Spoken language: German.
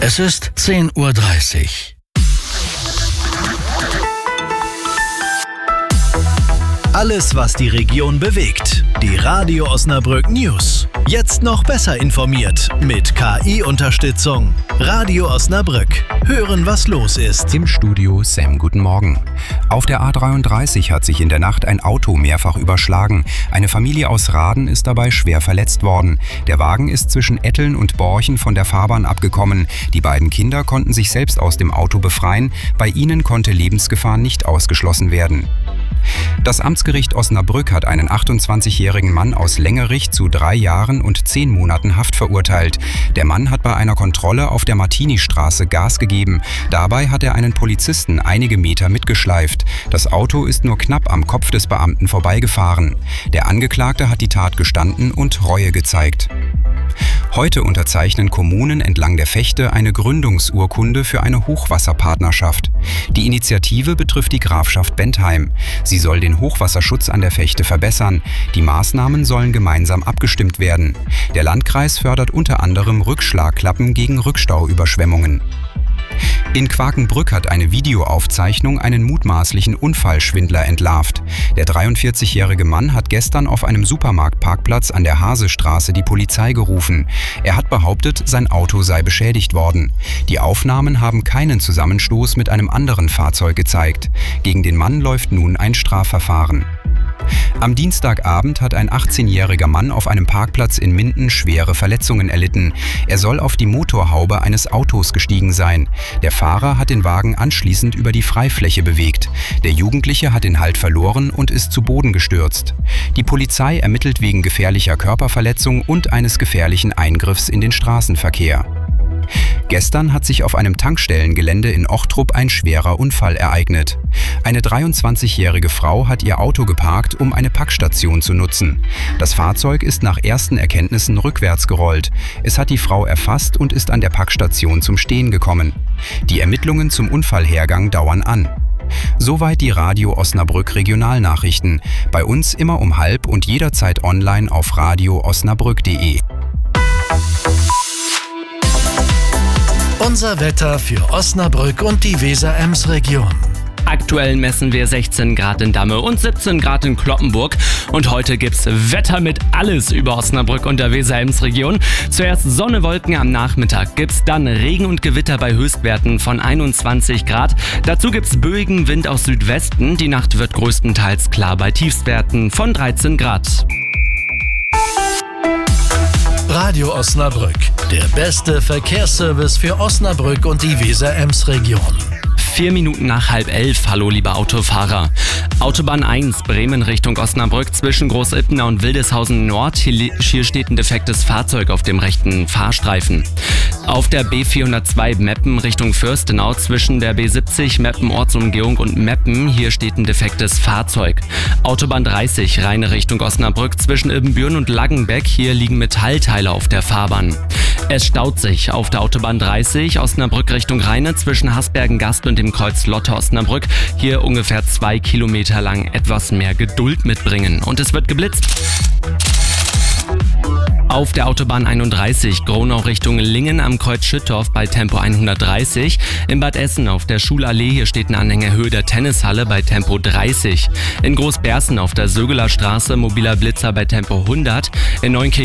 Es ist 10:30 Uhr. Alles, was die Region bewegt. Die Radio Osnabrück News. Jetzt noch besser informiert mit KI-Unterstützung. Radio Osnabrück. Hören, was los ist. Im Studio Sam, guten Morgen. Auf der A33 hat sich in der Nacht ein Auto mehrfach überschlagen. Eine Familie aus Raden ist dabei schwer verletzt worden. Der Wagen ist zwischen Etteln und Borchen von der Fahrbahn abgekommen. Die beiden Kinder konnten sich selbst aus dem Auto befreien. Bei ihnen konnte Lebensgefahr nicht ausgeschlossen werden. Das Amtsgericht Osnabrück hat einen 28-jährigen Mann aus Längerich zu 3 Jahren und 10 Monaten Haft verurteilt. Der Mann hat bei einer Kontrolle auf der Martini-Straße Gas gegeben. Dabei hat er einen Polizisten einige Meter mitgeschleift. Das Auto ist nur knapp am Kopf des Beamten vorbeigefahren. Der Angeklagte hat die Tat gestanden und Reue gezeigt. Heute unterzeichnen Kommunen entlang der Vechte eine Gründungsurkunde für eine Hochwasserpartnerschaft. Die Initiative betrifft die Grafschaft Bentheim. Sie soll den Hochwasserschutz an der Vechte verbessern. Die Maßnahmen sollen gemeinsam abgestimmt werden. Der Landkreis fördert unter anderem Rückschlagklappen gegen Rückstauüberschwemmungen. In Quakenbrück hat eine Videoaufzeichnung einen mutmaßlichen Unfallschwindler entlarvt. Der 43-jährige Mann hat gestern auf einem Supermarktparkplatz an der Hasestraße die Polizei gerufen. Er hat behauptet, sein Auto sei beschädigt worden. Die Aufnahmen haben keinen Zusammenstoß mit einem anderen Fahrzeug gezeigt. Gegen den Mann läuft nun ein Strafverfahren. Am Dienstagabend hat ein 18-jähriger Mann auf einem Parkplatz in Minden schwere Verletzungen erlitten. Er soll auf die Motorhaube eines Autos gestiegen sein. Der Fahrer hat den Wagen anschließend über die Freifläche bewegt. Der Jugendliche hat den Halt verloren und ist zu Boden gestürzt. Die Polizei ermittelt wegen gefährlicher Körperverletzung und eines gefährlichen Eingriffs in den Straßenverkehr. Gestern hat sich auf einem Tankstellengelände in Ochtrup ein schwerer Unfall ereignet. Eine 23-jährige Frau hat ihr Auto geparkt, um eine Packstation zu nutzen. Das Fahrzeug ist nach ersten Erkenntnissen rückwärts gerollt. Es hat die Frau erfasst und ist an der Packstation zum Stehen gekommen. Die Ermittlungen zum Unfallhergang dauern an. Soweit die Radio Osnabrück Regionalnachrichten. Bei uns immer um 12:30 und jederzeit online auf radioosnabrück.de. Unser Wetter für Osnabrück und die Weser-Ems-Region. Aktuell messen wir 16 Grad in Damme und 17 Grad in Cloppenburg. Und heute gibt's Wetter mit alles über Osnabrück und der Weser-Ems-Region. Zuerst Sonne, Wolken am Nachmittag. Gibt's dann Regen und Gewitter bei Höchstwerten von 21 Grad. Dazu gibt's böigen Wind aus Südwesten. Die Nacht wird größtenteils klar bei Tiefstwerten von 13 Grad. Radio Osnabrück, der beste Verkehrsservice für Osnabrück und die Weser-Ems-Region. 4 Minuten nach 10:30. Hallo, liebe Autofahrer. Autobahn 1, Bremen Richtung Osnabrück zwischen Großipna und Wildeshausen Nord. Hier steht ein defektes Fahrzeug auf dem rechten Fahrstreifen. Auf der B402 Meppen Richtung Fürstenau zwischen der B70 Meppen Ortsumgehung und Meppen. Hier steht ein defektes Fahrzeug. Autobahn 30, Rheine Richtung Osnabrück zwischen Ibbenbüren und Laggenbeck. Hier liegen Metallteile auf der Fahrbahn. Es staut sich auf der Autobahn 30 Osnabrück Richtung Rheine zwischen Hasbergen-Gast und dem Kreuz Lotte-Osnabrück. Hier ungefähr 2 Kilometer lang etwas mehr Geduld mitbringen. Und es wird geblitzt. Auf der Autobahn 31 Gronau Richtung Lingen am Kreuz Schüttorf bei Tempo 130. In Bad Essen auf der Schulallee, hier steht ein Anhänger Höhe der Tennishalle bei Tempo 30. In Großbersen auf der Sögeler Straße mobiler Blitzer bei Tempo 100. In Neunkirchen